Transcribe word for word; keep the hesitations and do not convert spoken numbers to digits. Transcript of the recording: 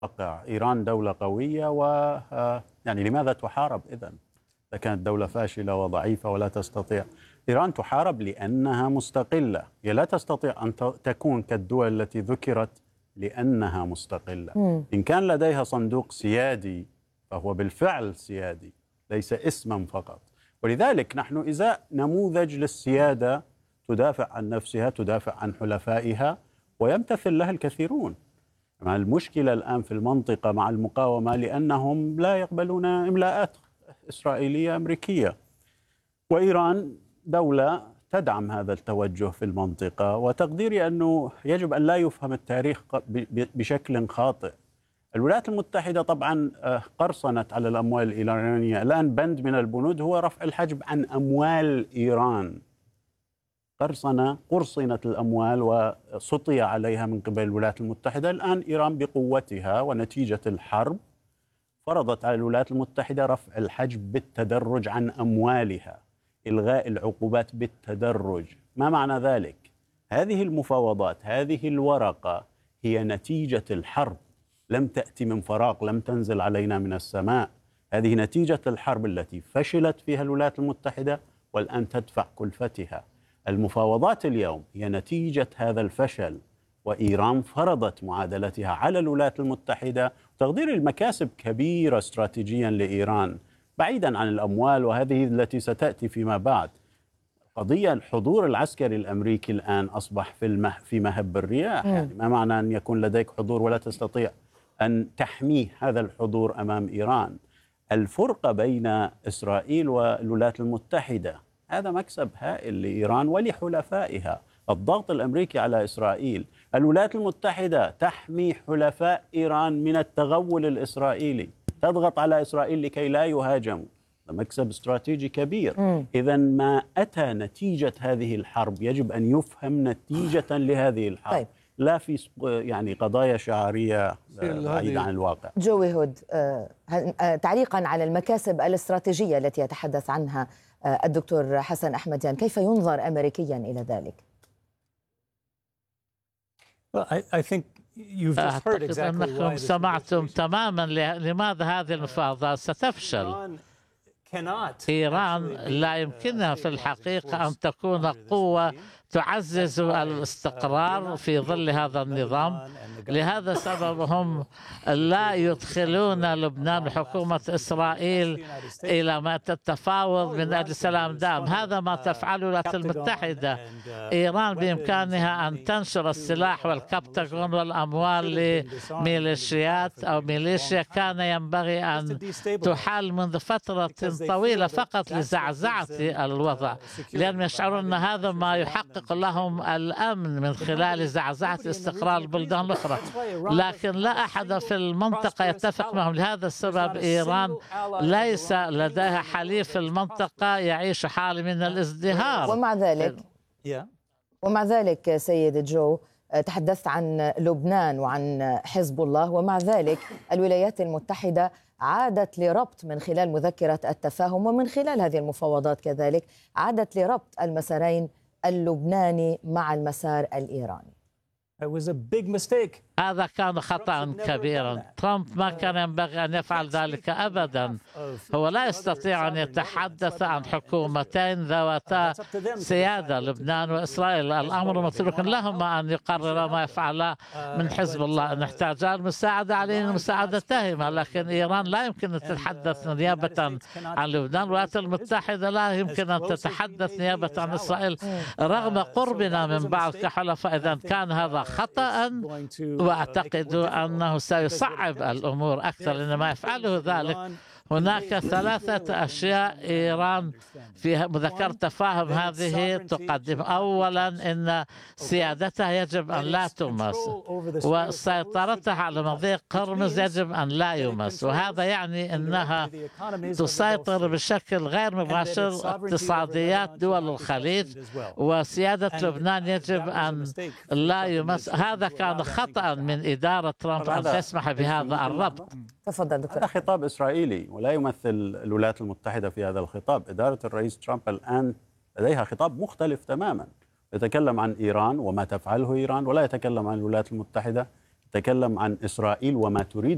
واقع إيران دولة قوية، و يعني لماذا تحارب إذن؟ إذا كانت دولة فاشلة وضعيفة ولا تستطيع. إيران تحارب لأنها مستقلة، هي لا تستطيع أن تكون كالدول التي ذكرت لأنها مستقلة. م. إن كان لديها صندوق سيادي فهو بالفعل سيادي، ليس اسما فقط. ولذلك نحن إذا نموذج للسيادة تدافع عن نفسها، تدافع عن حلفائها، ويمتثل لها الكثيرون. المشكلة الآن في المنطقة مع المقاومة لأنهم لا يقبلون إملاءات إسرائيلية أمريكية، وإيران دولة تدعم هذا التوجه في المنطقة. وتقديري أنه يجب أن لا يفهم التاريخ بشكل خاطئ. الولايات المتحدة طبعا قرصنت على الأموال الإيرانية. الآن بند من البنود هو رفع الحجب عن أموال إيران. قرصنة قرصنت الأموال وسطي عليها من قبل الولايات المتحدة. الآن إيران بقوتها ونتيجة الحرب فرضت على الولايات المتحدة رفع الحجب بالتدرج عن أموالها، إلغاء العقوبات بالتدرج. ما معنى ذلك؟ هذه المفاوضات، هذه الورقة هي نتيجة الحرب، لم تأتي من فراغ، لم تنزل علينا من السماء. هذه نتيجة الحرب التي فشلت فيها الولايات المتحدة والآن تدفع كلفتها. المفاوضات اليوم هي نتيجة هذا الفشل، وإيران فرضت معادلتها على الولايات المتحدة. تقدير المكاسب كبيرة استراتيجيا لإيران بعيدا عن الأموال، وهذه التي ستأتي فيما بعد. قضية الحضور العسكري الأمريكي الآن أصبح في المه في مهب الرياح. يعني ما معنى أن يكون لديك حضور ولا تستطيع أن تحميه هذا الحضور أمام إيران؟ الفرقة بين إسرائيل والولايات المتحدة هذا مكسب هائل لإيران ولحلفائها. الضغط الأمريكي على إسرائيل، الولايات المتحدة تحمي حلفاء إيران من التغول الإسرائيلي، تضغط على إسرائيل لكي لا يهاجموا. مكسب استراتيجي كبير. إذن ما أتى نتيجة هذه الحرب يجب أن يفهم نتيجة لهذه الحرب. طيب. لا في يعني قضايا شعارية بعيدة عن الواقع. جوي هود، تعليقا على المكاسب الاستراتيجية التي يتحدث عنها الدكتور حسن أحمديان، كيف ينظر أمريكيا إلى ذلك؟ أعتقد أنكم سمعتم تماما لماذا هذه المفاوضات ستفشل. إيران لا يمكنها في الحقيقة أن تكون قوة تعزز الاستقرار في ظل هذا النظام. لهذا السبب هم لا يدخلون لبنان حكومة إسرائيل إلى ما التفاوض من أجل سلام دام. هذا ما تفعله الولايات المتحدة. إيران بإمكانها أن تنشر السلاح والكبتاغون والأموال لميليشيات أو ميليشيا كان ينبغي أن تحال منذ فترة طويلة فقط لزعزعة الوضع، لأنهم يشعرون أن هذا ما يحقق لهم الأمن من خلال زعزعة استقرار البلدان الأخرى. لكن لا أحد في المنطقة يتفق معهم. لهذا السبب إيران ليس لديها حليف في المنطقة يعيش حالة من الازدهار. ومع ذلك ومع ذلك سيد جو، تحدثت عن لبنان وعن حزب الله، ومع ذلك الولايات المتحدة عادت لربط من خلال مذكرة التفاهم ومن خلال هذه المفاوضات كذلك عادت لربط المسارين اللبناني مع المسار الإيراني. هذا كان خطأ كبيرا. ترامب ما كان ينبغي أن يفعل ذلك أبدا. هو لا يستطيع أن يتحدث عن حكومتين ذواتا سيادة، لبنان وإسرائيل. الأمر متروك لهما أن يقرر ما يفعل من حزب الله. نحتاج المساعدة علينا المساعدة تهمة، لكن إيران لا يمكن أن تتحدث نيابة عن لبنان. الولايات المتحدة لا يمكن أن تتحدث نيابة عن إسرائيل رغم قربنا من بعض كحلفاء. إذا كان هذا خطأ، وأعتقد أنه سيصعب الأمور أكثر، لأن ما يفعله ذلك. هناك ثلاثة أشياء إيران في مذكرة تفاهم هذه تقدم. أولا، أن سيادتها يجب أن لا تمس، وسيطرتها على مضيق قرمز يجب أن لا يمس. وهذا يعني أنها تسيطر بشكل غير مباشر اقتصاديات دول الخليج، وسيادة لبنان يجب أن لا يمس. هذا كان خطأ من إدارة ترامب أن تسمح بهذا الربط. تفضل دكتور. هذا خطاب إسرائيلي ولا يمثل الولايات المتحدة في هذا الخطاب. إدارة الرئيس ترامب الآن لديها خطاب مختلف تماما، يتكلم عن إيران وما تفعله إيران، ولا يتكلم عن الولايات المتحدة، يتكلم عن إسرائيل وما تريد